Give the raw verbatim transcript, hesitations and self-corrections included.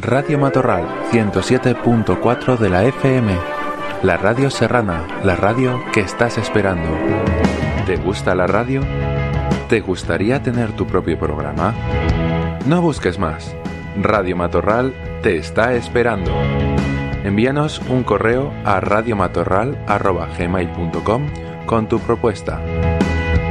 Radio Matorral ciento siete punto cuatro de la F M. La radio serrana, la radio que estás esperando. ¿Te gusta la radio? ¿Te gustaría tener tu propio programa? No busques más. Radio Matorral te está esperando. Envíanos un correo a radiomatorral arroba gmail punto com con tu propuesta.